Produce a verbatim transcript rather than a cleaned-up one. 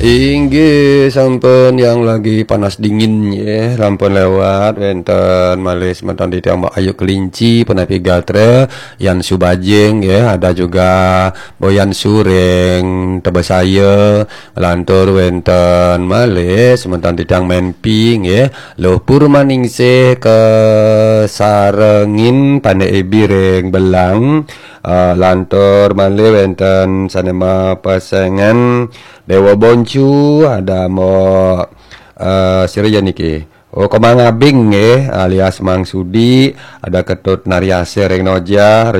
Inggih sampun yang lagi panas dingin ya, lampun lewat wenten malih semeton di Tiongkok Ayu Kelinci, Penapi Gatre, Yan Subajing ya, ada juga Boyan Sureng, Tebes saya, lantur wenten malih semeton di Tiang Menping ya, Loh Purmaningsih ke Sarengin Pandai Bireng Belang, uh, lantur malih wenten sanema pasangan Dewa Boncu, ada mau uh, Sirja niki. Oh, Komangabing nggih alias Mang Sudi, ada Ketut Naryase Reng Noja.